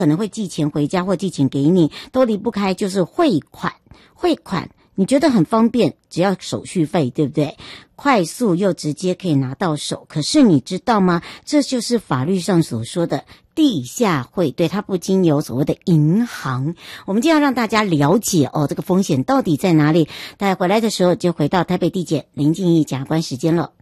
可能会寄钱回家或寄钱给你，都离不开就是汇款。汇款你觉得很方便，只要手续费，对不对？快速又直接可以拿到手。可是你知道吗？这就是法律上所说的地下汇兑，它不经由所谓的银行。我们就要让大家了解这个风险到底在哪里。大家回来的时候就回到台北地检林静怡检察官时间了。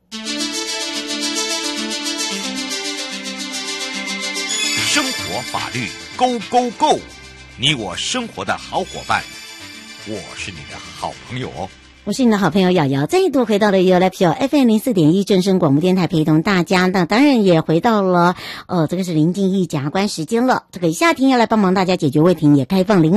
生活法律 Go Go Go， 你我生活的好伙伴，我是你的好朋友哦。 我是你的好朋友瑶瑶，再度回到了 YouLife Show FM 04.1正声广播电台，陪同大家。那当然也回到了这个是林静怡检察官时间了。这个夏庭要来帮忙大家解决问题，也开放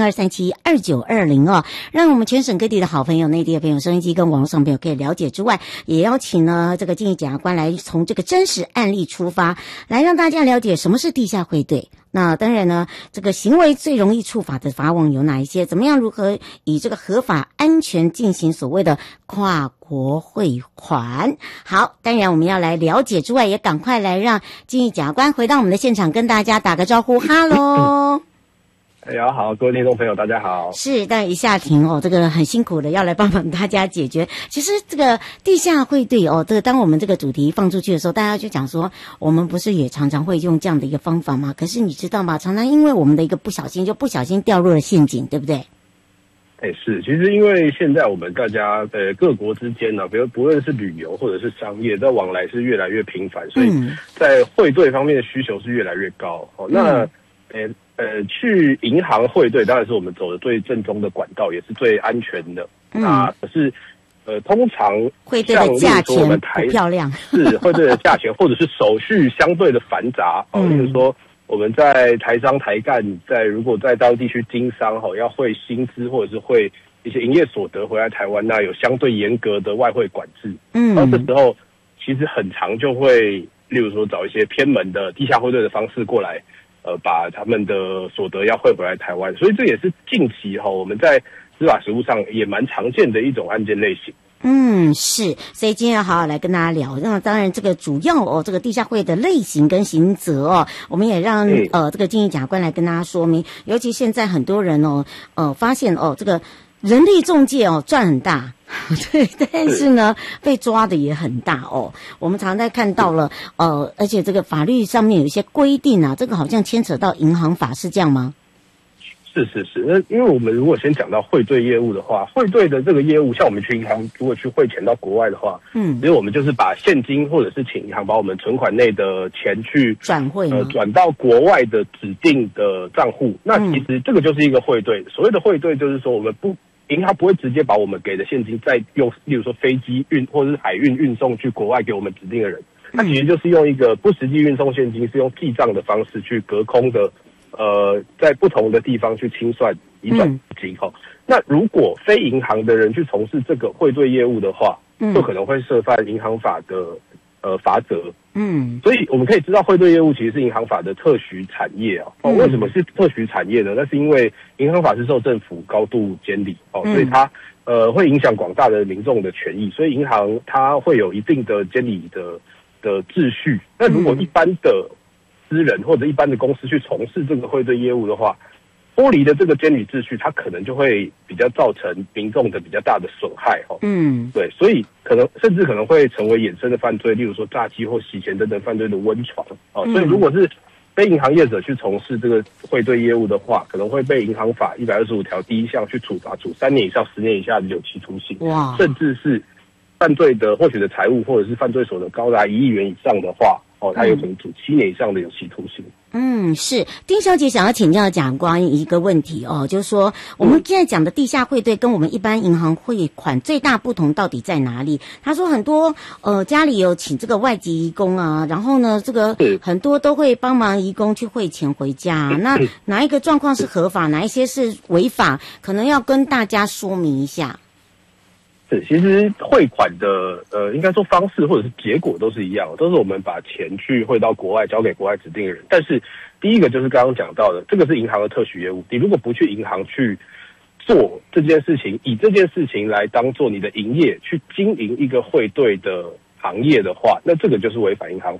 02372920哦，让我们全省各地的好朋友、内地的朋友、收音机跟网络上朋友可以了解之外，也邀请呢这个静怡检察官来从这个真实案例出发，来让大家了解什么是地下汇兑。那当然呢，这个行为最容易触法的法网有哪一些？怎么样如何以这个合法安全进行所谓的跨国汇款？好，当然我们要来了解之外，也赶快来让静怡检察官回到我们的现场，跟大家打个招呼。哈喽。 好，各位听众朋友，大家好。 是，但一下庭这个很辛苦的要来帮忙大家解决。其实这个地下汇兑这个当我们这个主题放出去的时候，大家就讲说，我们不是也常常会用这样的一个方法吗？可是你知道吗？常常因为我们的一个不小心掉入了陷阱，对不对？ 是，其实因为现在我们大家各国之间呢，比如不论是旅游或者是商业的往来是越来越频繁，所以在汇兑方面的需求是越来越高。那去银行汇兑当然是我们走的最正宗的管道，也是最安全的。那可是通常汇兑的价钱不漂亮， 是汇兑的价钱或者是手续相对的繁杂。例如说我们在台商台干如果在大陆地区经商要汇薪资或者是汇一些营业所得回来台湾，那有相对严格的外汇管制。然后这时候其实很常就会例如说找一些偏门的地下汇兑的方式过来把他们的所得要汇回来台湾，所以这也是近期我们在司法实务上也蛮常见的一种案件类型。 是，所以今天要好好来跟大家聊。那当然，这个主要这个地下汇的类型跟刑责我们也让这个静怡检察官来跟大家说明。尤其现在很多人发现这个人力中介赚很大，对，但是呢被抓的也很大我们常在看到了而且这个法律上面有一些规定啊，这个好像牵扯到银行法，是这样吗？ 是，那因为我们如果先讲到汇兑业务的话，汇兑的这个业务，像我们去银行如果去汇钱到国外的话，因为我们就是把现金或者是请银行把我们存款内的钱去转汇转到国外的指定的账户，那其实这个就是一个汇兑。所谓的汇兑就是说我们银行不会直接把我们给的现金再用例如说飞机运或者是海运运送去国外给我们指定的人，它其实就是用一个不实际运送现金，是用记账的方式去隔空的在不同的地方去清算移转金那如果非银行的人去从事这个汇兑业务的话，就可能会涉犯银行法的罚则。所以我们可以知道汇兑业务其实是银行法的特许产业为什么是特许产业呢？那是因为银行法是受政府高度监理所以它会影响广大的民众的权益，所以银行它会有一定的监理的秩序。那如果一般的私人或者一般的公司去从事这个汇兑业务的话，剥离的这个监理秩序，它可能就会比较造成民众的比较大的损害对，所以甚至可能会成为衍生的犯罪，例如说诈欺或洗钱等等犯罪的温床所以如果是非银行业者去从事这个汇兑业务的话，可能会被银行法125条第1项去处罚，处3年以上10年以下的有期徒刑，甚至是犯罪的获取的财物或者是犯罪所得高达1亿元以上的话他有可能处7年以上的有期徒刑。 是丁小姐想要请教检察官一个问题就是说我们现在讲的地下汇兑跟我们一般银行汇款最大不同到底在哪里？他说很多家里有请这个外籍移工啊，然后呢这个很多都会帮忙移工去汇钱回家那哪一个状况是合法，哪一些是违法，可能要跟大家说明一下。 其实汇款的应该说方式或者是结果都是一样，都是我们把钱去汇到国外，交给国外指定的人。但是第一个就是刚刚讲到的，这个是银行的特许业务，你如果不去银行去做这件事情，以这件事情来当做你的营业，去经营一个汇兑的行业的话，那这个就是违反银行法。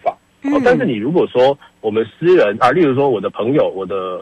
但是你如果说我们私人啊，例如说我的朋友、我的